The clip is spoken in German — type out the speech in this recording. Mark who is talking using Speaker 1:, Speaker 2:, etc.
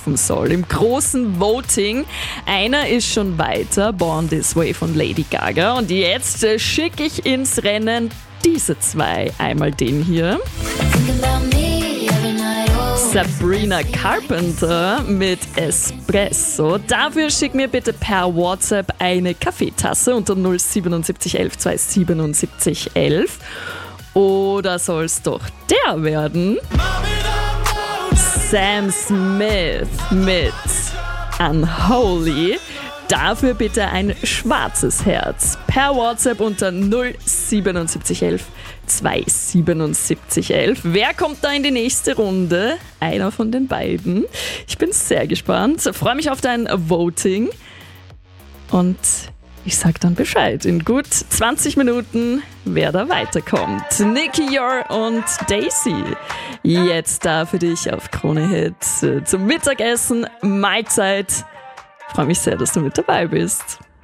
Speaker 1: treffen soll im großen Voting. Einer ist schon weiter, Born This Way von Lady Gaga. Und jetzt schicke ich ins Rennen diese zwei. Einmal den hier. Sabrina Carpenter mit Espresso. Dafür schick mir bitte per WhatsApp eine Kaffeetasse unter 07711 27711. Oder soll es doch der werden? Sam Smith mit Unholy. Dafür bitte ein schwarzes Herz. Per WhatsApp unter 07711 27711. Wer kommt da in die nächste Runde? Einer von den beiden. Ich bin sehr gespannt. Freue mich auf dein Voting. Und ich sag dann Bescheid in gut 20 Minuten, wer da weiterkommt. Nicky Yor und Daisy. Jetzt da für dich auf Krone Hit zum Mittagessen. Mahlzeit. Freue mich sehr, dass du mit dabei bist.